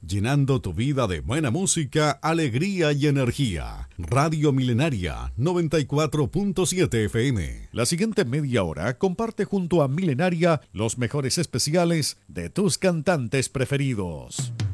llenando tu vida de buena música, alegría y energía. Radio Milenaria 94.7 FM. La siguiente media hora comparte junto a Milenaria los mejores especiales de tus cantantes preferidos.